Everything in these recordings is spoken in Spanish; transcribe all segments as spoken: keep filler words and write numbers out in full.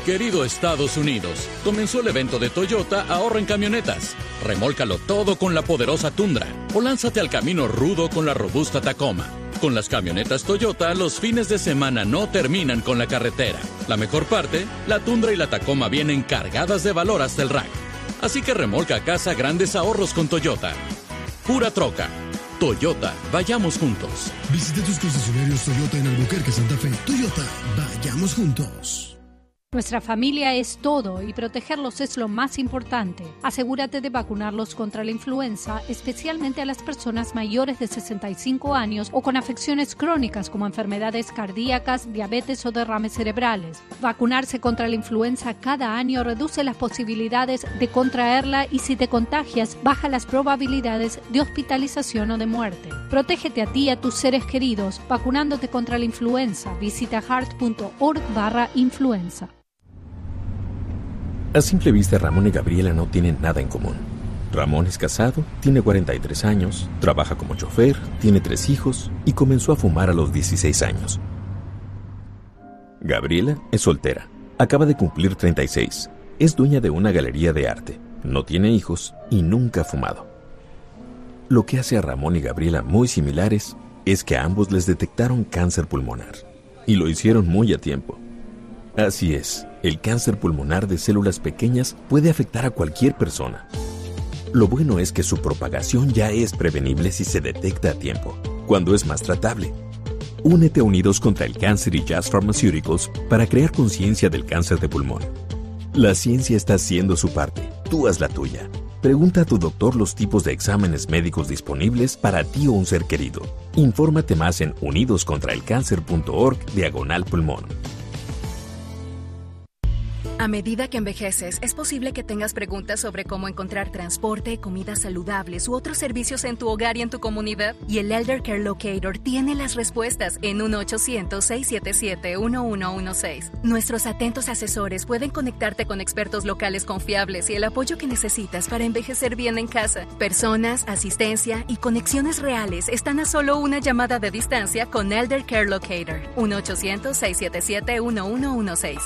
Querido Estados Unidos, comenzó el evento de Toyota Ahorra en Camionetas. Remólcalo todo con la poderosa Tundra o lánzate al camino rudo con la robusta Tacoma. Con las camionetas Toyota, los fines de semana no terminan con la carretera. La mejor parte, la Tundra y la Tacoma vienen cargadas de valor hasta el rack. Así que remolca a casa grandes ahorros con Toyota. Pura troca. Toyota, vayamos juntos. Visita tus concesionarios Toyota en Albuquerque, Santa Fe. Toyota, vayamos juntos. Nuestra familia es todo y protegerlos es lo más importante. Asegúrate de vacunarlos contra la influenza, especialmente a las personas mayores de sesenta y cinco años o con afecciones crónicas como enfermedades cardíacas, diabetes o derrames cerebrales. Vacunarse contra la influenza cada año reduce las posibilidades de contraerla y si te contagias, baja las probabilidades de hospitalización o de muerte. Protégete a ti y a tus seres queridos vacunándote contra la influenza. Visita heart.org barra influenza. A simple vista, Ramón y Gabriela no tienen nada en común. Ramón es casado, tiene cuarenta y tres años, trabaja como chofer, tiene tres hijos y comenzó a fumar a los dieciséis años. Gabriela es soltera, acaba de cumplir treinta y seis, es dueña de una galería de arte, no tiene hijos y nunca ha fumado. Lo que hace a Ramón y Gabriela muy similares es que a ambos les detectaron cáncer pulmonar y lo hicieron muy a tiempo. Así es, el cáncer pulmonar de células pequeñas puede afectar a cualquier persona. Lo bueno es que su propagación ya es prevenible si se detecta a tiempo, cuando es más tratable. Únete a Unidos contra el Cáncer y Jazz Pharmaceuticals para crear conciencia del cáncer de pulmón. La ciencia está haciendo su parte, tú haz la tuya. Pregunta a tu doctor los tipos de exámenes médicos disponibles para ti o un ser querido. Infórmate más en unidoscontraelcáncer.org diagonal pulmón. A medida que envejeces, es posible que tengas preguntas sobre cómo encontrar transporte, comidas saludables u otros servicios en tu hogar y en tu comunidad. Y el Elder Care Locator tiene las respuestas en uno ochocientos, seiscientos setenta y siete, uno uno uno seis. Nuestros atentos asesores pueden conectarte con expertos locales confiables y el apoyo que necesitas para envejecer bien en casa. Personas, asistencia y conexiones reales están a solo una llamada de distancia con Elder Care Locator. uno ochocientos, seiscientos setenta y siete, uno uno uno seis.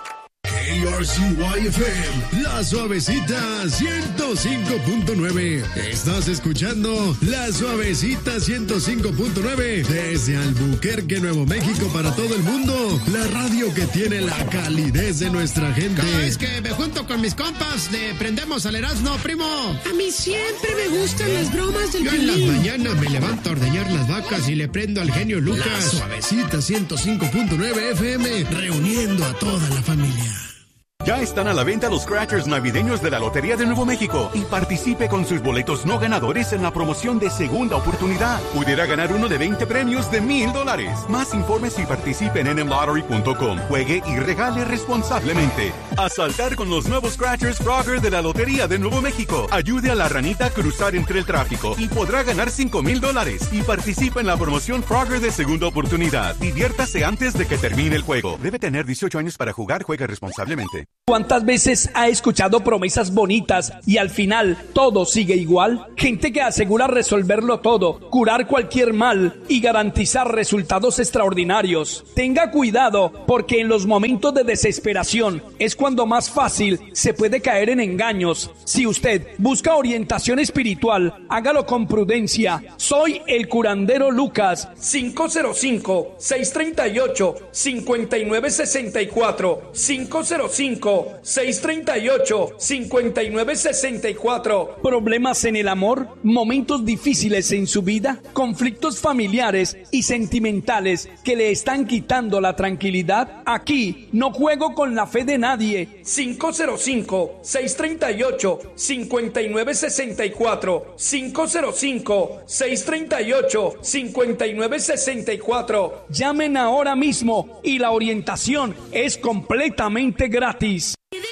K R C Y F M, La Suavecita ciento cinco punto nueve. Estás escuchando La Suavecita ciento cinco punto nueve desde Albuquerque, Nuevo México, para todo el mundo. La radio que tiene la calidez de nuestra gente. Cada vez que me junto con mis compas, le prendemos al Erasmo, primo. A mí siempre me gustan las bromas del Yo en las mañanas me levanto a ordeñar las vacas y le prendo al genio Lucas. La Suavecita ciento cinco punto nueve F M, reuniendo a toda la familia. Ya están a la venta los Scratchers navideños de la Lotería de Nuevo México y participe con sus boletos no ganadores en la promoción de Segunda Oportunidad. Pudiera ganar uno de veinte premios de mil dólares. Más informes y participe en N M lottery punto com. Juegue y regale responsablemente. A saltar con los nuevos Scratchers Frogger de la Lotería de Nuevo México. Ayude a la ranita a cruzar entre el tráfico y podrá ganar cinco mil dólares. Y participe en la promoción Frogger de Segunda Oportunidad. Diviértase antes de que termine el juego. Debe tener dieciocho años para jugar. Juegue responsablemente. ¿Cuántas veces ha escuchado promesas bonitas y al final todo sigue igual? Gente que asegura resolverlo todo, curar cualquier mal y garantizar resultados extraordinarios. Tenga cuidado porque en los momentos de desesperación es cuando más fácil se puede caer en engaños. Si usted busca orientación espiritual, hágalo con prudencia. Soy el curandero Lucas. cinco cero cinco, seis tres ocho, cinco nueve seis cuatro cinco cero cinco, seis tres ocho, cinco nueve seis cuatro. ¿Problemas en el amor? ¿Momentos difíciles en su vida? ¿Conflictos familiares y sentimentales que le están quitando la tranquilidad? Aquí no juego con la fe de nadie. cinco cero cinco, seis tres ocho, cinco nueve seis cuatro cinco cero cinco, seis tres ocho, cinco nueve seis cuatro. Llamen ahora mismo y la orientación es completamente gratis. ¡Qué delicia de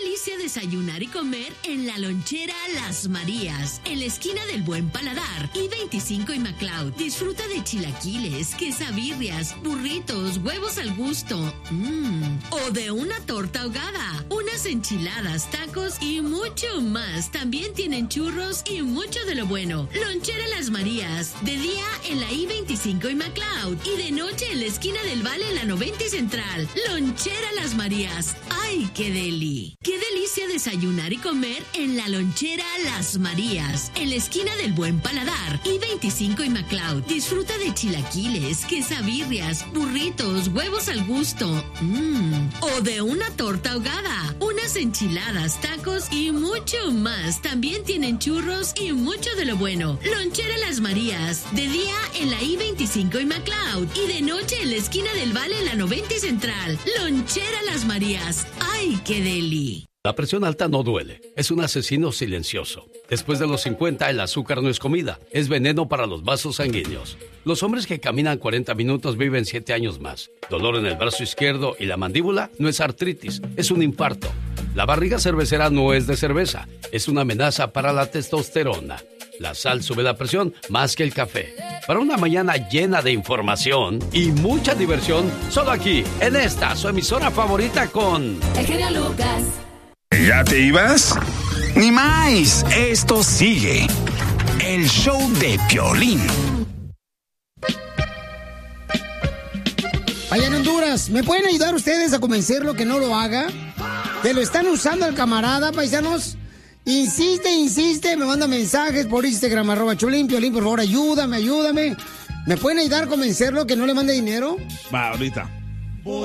desayunar y comer en la lonchera Las Marías, en la esquina del Buen Paladar, I veinticinco y McLeod. Disfruta de chilaquiles, quesabirrias, burritos, huevos al gusto, mmm, o de una torta ahogada, unas enchiladas, tacos y mucho más. También tienen churros y mucho de lo bueno. Lonchera Las Marías, de día en la I veinticinco y McLeod, y de noche en la esquina del Valle en la noventa y Central. Lonchera Las Marías. ¡Ay, qué deli! ¡Qué delicia desayunar y comer en la lonchera Las Marías! En la esquina del Buen Paladar, I veinticinco y McLeod. Disfruta de chilaquiles, quesabirrias, burritos, huevos al gusto, mmm, o de una torta ahogada, unas enchiladas, tacos y mucho más. También tienen churros y mucho de lo bueno. Lonchera Las Marías, de día en la I veinticinco y McLeod, y de noche en la esquina del Valle en la noventa y Central. Lonchera Las Marías. ¡Ay, qué deli! La presión alta no duele, es un asesino silencioso. Después de los cincuenta, el azúcar no es comida, es veneno para los vasos sanguíneos. Los hombres que caminan cuarenta minutos viven siete años más. Dolor en el brazo izquierdo y la mandíbula no es artritis, es un infarto. La barriga cervecera no es de cerveza, es una amenaza para la testosterona. La sal sube la presión más que el café. Para una mañana llena de información y mucha diversión, solo aquí, en esta, su emisora favorita con... El genio Lucas. ¿Ya te ibas? Ni más, esto sigue. El show de Piolín. Allá en Honduras, ¿me pueden ayudar ustedes a convencerlo que no lo haga? Que lo están usando al camarada, paisanos. Insiste, insiste, me manda mensajes por Instagram, arroba Piolín, por favor, ayúdame, ayúdame. ¿Me pueden ayudar a convencerlo que no le mande dinero? Va, ahorita.